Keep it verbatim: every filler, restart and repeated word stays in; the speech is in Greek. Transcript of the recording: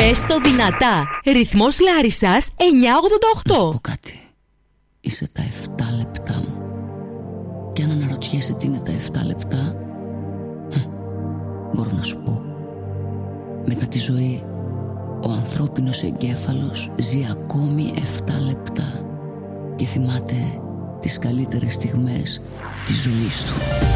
Πες το δυνατά. Ρυθμός Λάρισσας εννιακόσια ογδόντα οκτώ. Να σου πω κάτι. Είσαι τα εφτά λεπτά μου. Και αν αναρωτιέσαι τι είναι τα εφτά λεπτά, μπορώ να σου πω. Μετά τη ζωή, ο ανθρώπινος εγκέφαλος ζει ακόμη εφτά λεπτά και θυμάται τις καλύτερες στιγμές της ζωής του.